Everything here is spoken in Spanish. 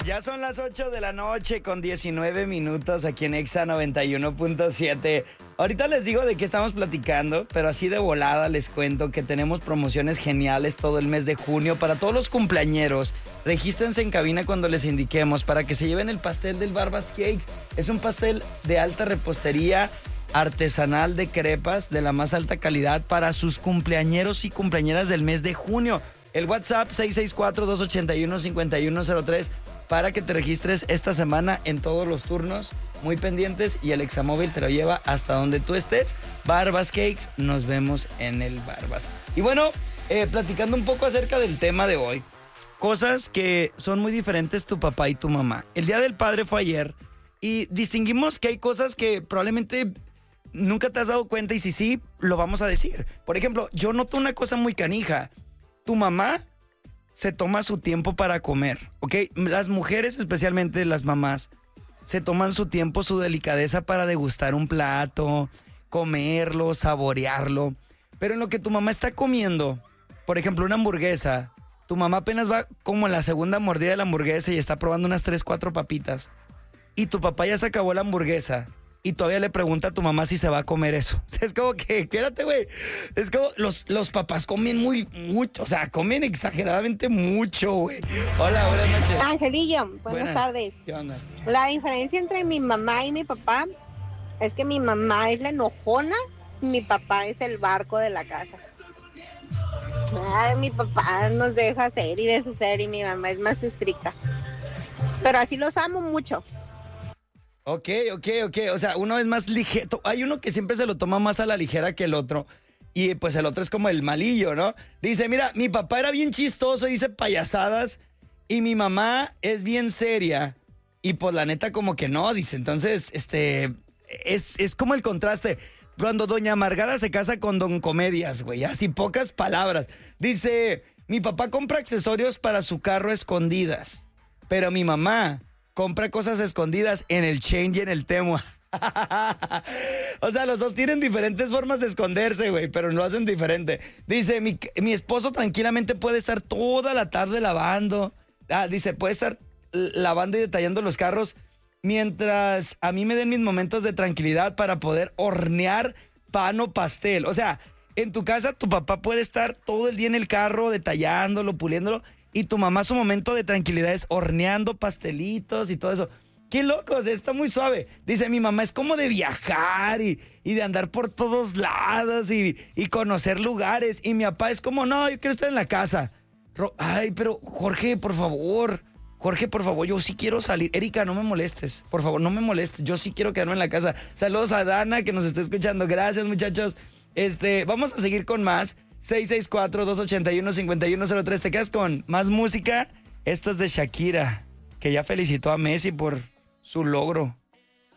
Ya son las 8 de la noche con 19 minutos aquí en Exa 91.7. Ahorita les digo de qué estamos platicando, pero así de volada les cuento que tenemos promociones geniales todo el mes de junio para todos los cumpleañeros. Regístrense en cabina cuando les indiquemos para que se lleven el pastel del Barbas Cakes. Es un pastel de alta repostería artesanal de crepas de la más alta calidad para sus cumpleañeros y cumpleañeras del mes de junio. El WhatsApp 664-281-5103 para que te registres esta semana en todos los turnos, muy pendientes, y el Examóvil te lo lleva hasta donde tú estés. Barbas Cakes, nos vemos en el Barbas. Y bueno, platicando un poco acerca del tema de hoy, cosas que son muy diferentes tu papá y tu mamá. El Día del Padre fue ayer y distinguimos que hay cosas que probablemente nunca te has dado cuenta, y si sí, lo vamos a decir. Por ejemplo, yo noto una cosa muy canija. Tu mamá se toma su tiempo para comer, ¿ok? Las mujeres, especialmente las mamás, se toman su tiempo, su delicadeza para degustar un plato, comerlo, saborearlo. Pero en lo que tu mamá está comiendo, por ejemplo, una hamburguesa, tu mamá apenas va como en la segunda mordida de la hamburguesa y está probando unas 3, 4 papitas. Y tu papá ya se acabó la hamburguesa y todavía le pregunta a tu mamá si se va a comer eso. Es como que, espérate, güey. Es como los papás comen mucho, o sea, comen exageradamente mucho, güey. Hola, buenas noches. Angelillo, buenas tardes. ¿Qué onda? La diferencia entre mi mamá y mi papá es que mi mamá es la enojona y mi papá es el barco de la casa. Ay, mi papá nos deja hacer y deshacer y mi mamá es más estricta. Pero así los amo mucho. Ok. O sea, uno es más ligero. Hay uno que siempre se lo toma más a la ligera que el otro. Y pues el otro es como el malillo, ¿no? Dice, mira, mi papá era bien chistoso, dice payasadas. Y mi mamá es bien seria. Y pues la neta como que no, dice. Entonces, es como el contraste. Cuando doña Amargada se casa con don Comedias, güey. Así pocas palabras. Dice, mi papá compra accesorios para su carro escondidas. Pero mi mamá compra cosas escondidas en el Chain y en el Temu. O sea, los dos tienen diferentes formas de esconderse, güey, pero lo hacen diferente. Dice, mi esposo tranquilamente puede estar toda la tarde lavando. Dice, puede estar lavando y detallando los carros mientras a mí me den mis momentos de tranquilidad para poder hornear pan o pastel. O sea, en tu casa tu papá puede estar todo el día en el carro detallándolo, puliéndolo, y tu mamá su momento de tranquilidad es horneando pastelitos y todo eso. ¡Qué locos! Está muy suave. Dice, mi mamá es como de viajar y de andar por todos lados y conocer lugares. Y mi papá es como, no, yo quiero estar en la casa. Ay, pero Jorge, por favor, yo sí quiero salir. Erika, no me molestes. Por favor, no me molestes. Yo sí quiero quedarme en la casa. Saludos a Dana, que nos está escuchando. Gracias, muchachos. Vamos a seguir con más. 664-281-5103. ¿Te quedas con más música? Esto es de Shakira, que ya felicitó a Messi por su logro.